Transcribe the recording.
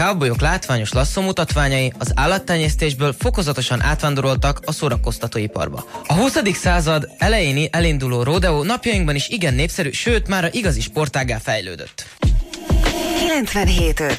cowboyok látványos lasszó mutatványai az állattenyésztésből fokozatosan átvándoroltak a szórakoztatóiparba. A 20. század elején elinduló rodeo napjainkban is igen népszerű, sőt már a igazi sportággá fejlődött. 97.5